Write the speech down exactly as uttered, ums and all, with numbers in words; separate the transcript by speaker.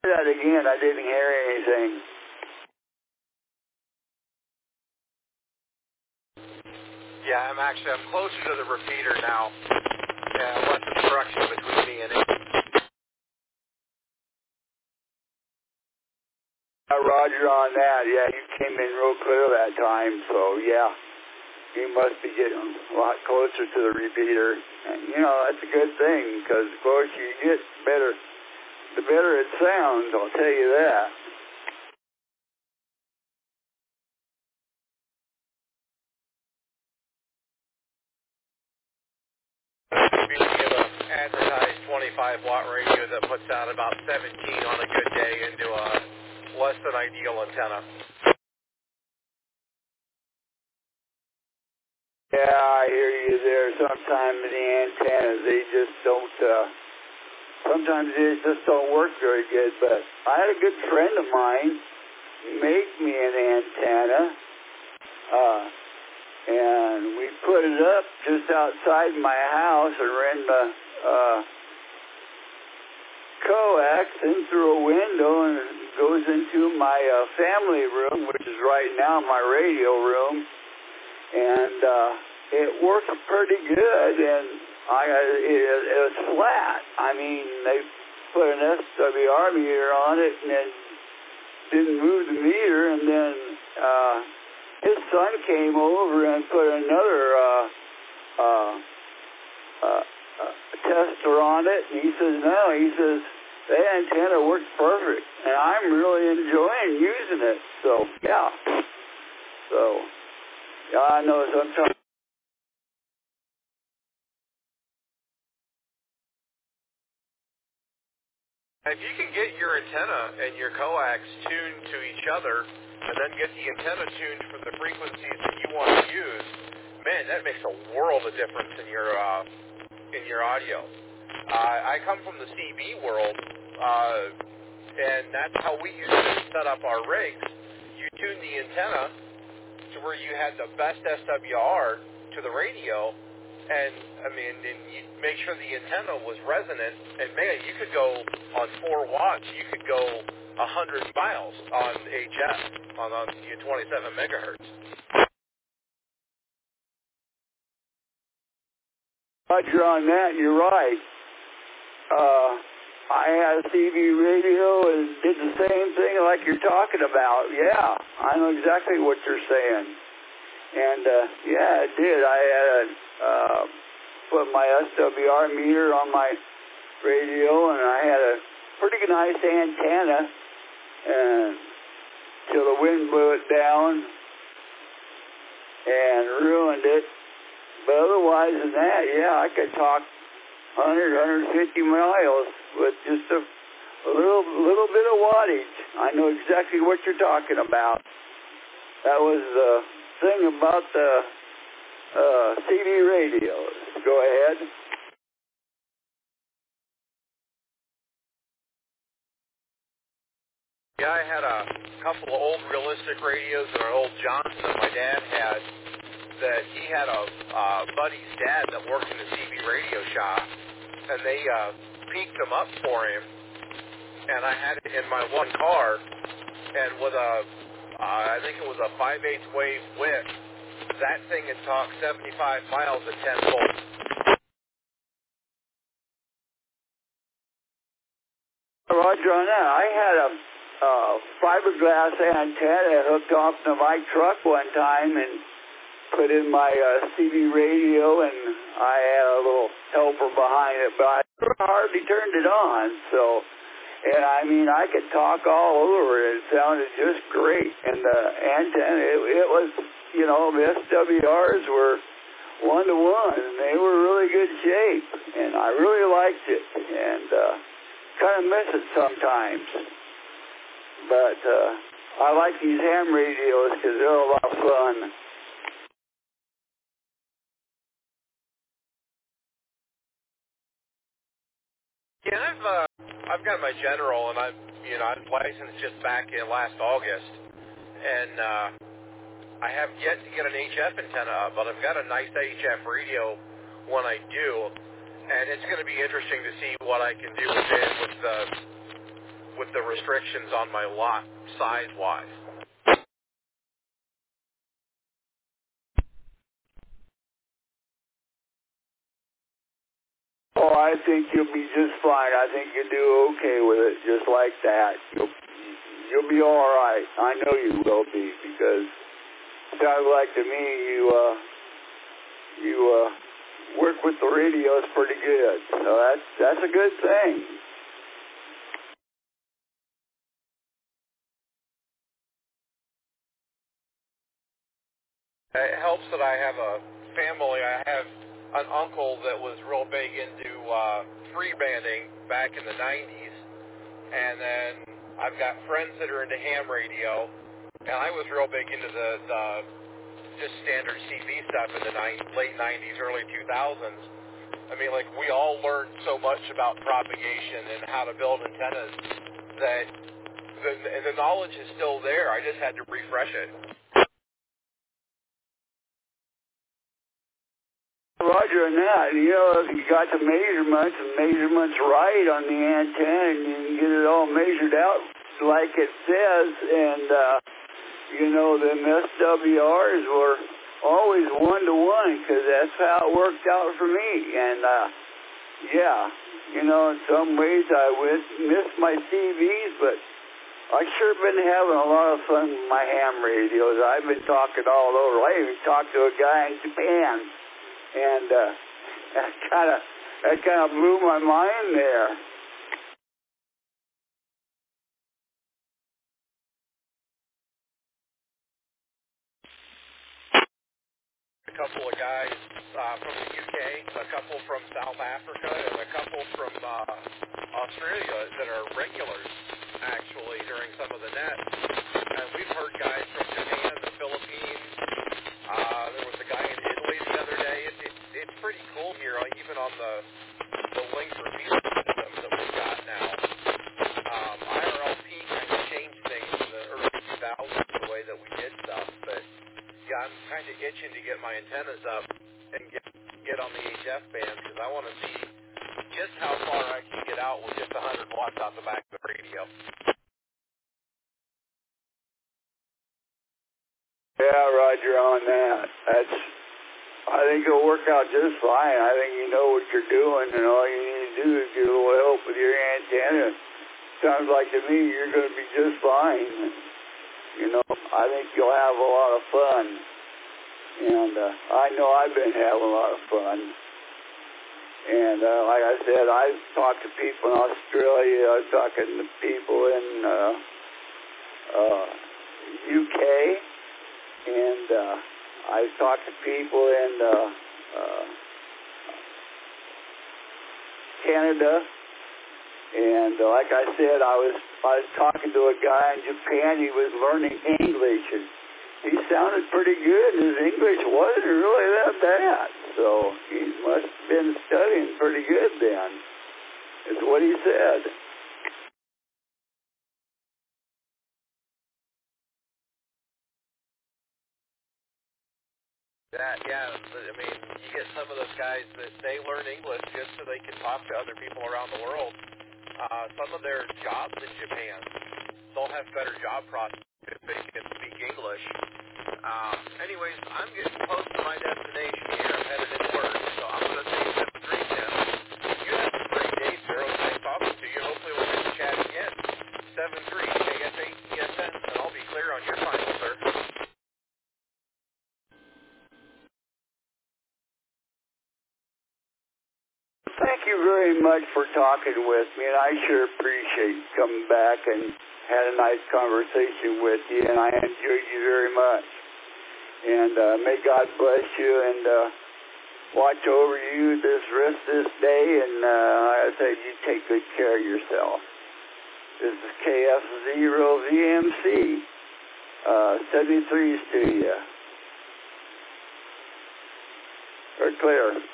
Speaker 1: that again. I didn't hear anything.
Speaker 2: Yeah, I'm actually, I'm closer to the repeater now. Yeah, less obstruction between me and it.
Speaker 1: Uh, Roger on that. Yeah, you came in real clear that time, so yeah. You must be getting a lot closer to the repeater. And, you know, that's a good thing, because the closer you get, better, the better it sounds, I'll tell you that.
Speaker 2: Maybe we give a advertised twenty-five watt radio that puts out about seventeen on a good day into a less than ideal antenna.
Speaker 1: Yeah, I hear you there. Sometimes the antennas, they just don't, uh, sometimes they just don't work very good. But I had a good friend of mine make me an antenna, uh, and we put it up just outside my house and ran the uh, coax in through a window, and it goes into my uh, family room, which is right now my radio room. And uh, it worked pretty good, and I it, it was flat. I mean, they put an S W R meter on it, and it didn't move the meter. And then uh, his son came over and put another uh, uh, uh, uh, tester on it, and he says, no, he says, that antenna works perfect, and I'm really enjoying using it. So, yeah. So... Yeah, I know sometimes.
Speaker 2: If you can get your antenna and your coax tuned to each other, and then get the antenna tuned for the frequencies that you want to use, man, that makes a world of difference in your uh, in your audio. Uh, I come from the C B world, uh, and that's how we used to set up our rigs. You tune the antenna to where you had the best S W R to the radio, and I mean, and you make sure the antenna was resonant, and man, you could go on four watts, you could go a hundred miles on H F, on, on twenty-seven megahertz.
Speaker 1: Roger on that, you're right. Uh, I had a C B radio and did the same thing like you're talking about. Yeah, I know exactly what you're saying. And, uh, yeah, it did. I had a, uh, put my S W R meter on my radio, and I had a pretty nice antenna, and till the wind blew it down and ruined it. But otherwise than that, yeah, I could talk one hundred, one hundred fifty miles with just a, a little little bit of wattage. I know exactly what you're talking about. That was the thing about the uh, C D radios. Go ahead.
Speaker 2: Yeah, I had a couple of old realistic radios and an old Johnson that my dad had, that he had a uh, buddy's dad that worked in the C B radio shop, and they uh, peaked them up for him, and I had it in my one car, and with a, uh, I think it was a five eighths wave width, that thing had talked seventy-five miles at ten volts.
Speaker 1: Roger on that. I had a uh, fiberglass antenna hooked off to my truck one time and put in my uh, C B radio, and I had a little helper behind it, but I hardly turned it on. So, and I mean, I could talk all over it. It sounded just great. And the antenna, it, it was, you know, the S W Rs were one to one, and they were really good shape, and I really liked it. And uh, kind of miss it sometimes. But uh, I like these ham radios because they're a lot of fun.
Speaker 2: Yeah, I've uh, I've got my General, and I've you know I was licensed just back in last August, and uh, I have yet to get an H F antenna up, but I've got a nice H F radio when I do, and it's going to be interesting to see what I can do with it with the with the restrictions on my lot size-wise.
Speaker 1: Oh, I think you'll be just fine. I think you'll do okay with it, just like that. You'll, you'll be all right. I know you will be, because it sounds like to me you uh, you uh, work with the radios pretty good. So that's that's a good thing.
Speaker 2: It helps that I have a family. I have an uncle that was real big into uh, free banding back in the nineties, and then I've got friends that are into ham radio, and I was real big into the, the just standard C B stuff in the nine, late nineties, early two thousands. I mean, like, we all learned so much about propagation and how to build antennas that the, the knowledge is still there. I just had to refresh it.
Speaker 1: Roger on that. You know, if you got the measurements and measurements right on the antenna, and you can get it all measured out like it says, and, uh, you know, the S W Rs were always one-to-one, because that's how it worked out for me. And, uh, yeah, you know, in some ways I went, missed my C Vs, but I sure been having a lot of fun with my ham radios. I've been talking all over. I even talked to a guy in Japan. And uh, that kind of that kind of blew my mind there.
Speaker 2: A couple of guys uh, from the U K, a couple from South Africa, and a couple from uh, Australia that are regulars, actually, during some of the nets. And we've heard guys from Japan, the Philippines. Uh, there was a guy in Italy the other day. It, it, it's pretty cool here, like, even on the the link repeater system that we've got now. Um, I R L P kind of changed things in the early two thousands, the way that we did stuff, but yeah, I'm kind of itching to get my antennas up and get get on the H F band, because I want to see just how far I can get out with just one hundred watts out the back of the radio.
Speaker 1: Yeah, Roger, on that. That's. I think it'll work out just fine. I think you know what you're doing, and all you need to do is get a little help with your antenna. Sounds like to me you're going to be just fine. You know, I think you'll have a lot of fun. And uh, I know I've been having a lot of fun. And uh, like I said, I've talked to people in Australia. I've talked to people in uh, uh, U K. And uh, I've talked to people in uh, uh, Canada. And uh, like I said, I was I was talking to a guy in Japan. He was learning English, and he sounded pretty good. His English wasn't really that bad, so he must have been studying pretty good then. Is what he said.
Speaker 2: That, yeah, I mean, you get some of those guys that they learn English just so they can talk to other people around the world. Uh, some of their jobs in Japan, they'll have better job prospects if they can speak English. Um, anyways, I'm getting close to my destination here. I'm headed into work, so I'm going to say seven three ten. You have a great day, sir. It was nice talking to you. Hopefully we'll get to chat again. seven three K S eight T S N, and I'll be clear on your final, sir.
Speaker 1: Thank you very much for talking with me, and I sure appreciate you coming back and had a nice conversation with you, and I enjoyed you very much. And uh, may God bless you and uh, watch over you this rest of this day, and uh, like I said, you take good care of yourself. This is K F zero V M C, uh, seventy-threes to you. We're clear.